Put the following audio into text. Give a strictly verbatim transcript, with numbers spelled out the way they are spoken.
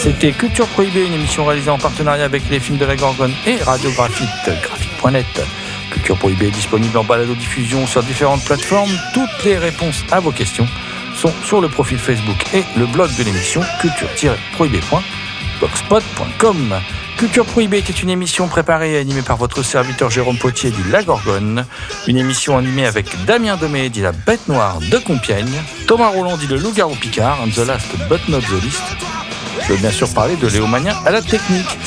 C'était Culture Prohibée, une émission réalisée en partenariat avec les films de la Gorgone et Radiographite, graphite point net. Culture Prohibée est disponible en balado-diffusion sur différentes plateformes. Toutes les réponses à vos questions sont sur le profil Facebook et le blog de l'émission culture tiret prohibée point blogspot point com. Culture Prohibée était une émission préparée et animée par votre serviteur Jérôme Potier dit La Gorgone. Une émission animée avec Damien Demey dit La Bête Noire de Compiègne, Thomas Roland dit Le Loup-Garou Picard, and the last but not the least. Je veux bien sûr parler de Léo Magnin à la technique.